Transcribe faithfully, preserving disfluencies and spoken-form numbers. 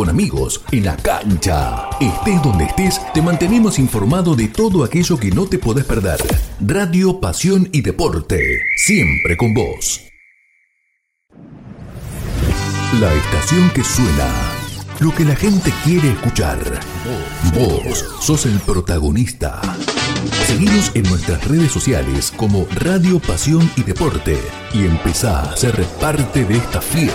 con amigos, en la cancha. Estés donde estés, te mantenemos informado de todo aquello que no te podés perder. Radio, pasión y deporte, siempre con vos. La estación que suena, lo que la gente quiere escuchar. Vos sos el protagonista. Seguinos en nuestras redes sociales como Radio, Pasión y Deporte y empezá a ser parte de esta fiesta.